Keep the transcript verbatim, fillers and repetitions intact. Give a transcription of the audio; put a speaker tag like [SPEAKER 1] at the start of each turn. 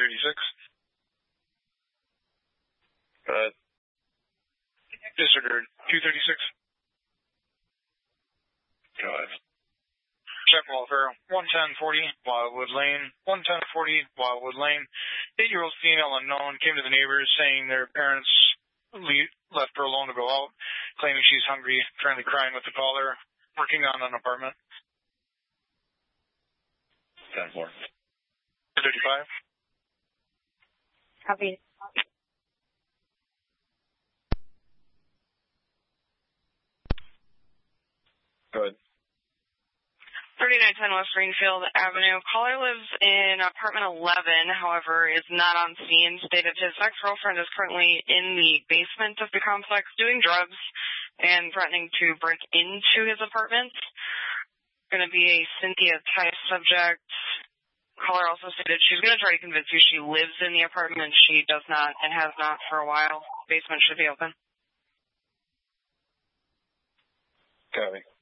[SPEAKER 1] thirty-six.
[SPEAKER 2] Uh,
[SPEAKER 1] Disregard two thirty-six.
[SPEAKER 2] Go ahead.
[SPEAKER 1] Check welfare, one ten forty, Wildwood Lane, one ten forty, Wildwood Lane. Eight-year-old female unknown came to the neighbors saying their parents le- left her alone to go out, claiming she's hungry, currently crying with the caller, working on an apartment.
[SPEAKER 2] ten four.
[SPEAKER 1] thirty-five.
[SPEAKER 3] Copy.
[SPEAKER 2] Go ahead.
[SPEAKER 4] thirty-nine ten West Greenfield Avenue. Caller lives in apartment eleven, however, is not on scene. Stated his ex-girlfriend is currently in the basement of the complex doing drugs and threatening to break into his apartment. Going to be a Cynthia type subject. Caller also stated she's going to try to convince you she lives in the apartment. She does not and has not for a while. Basement should be open.
[SPEAKER 2] Copy.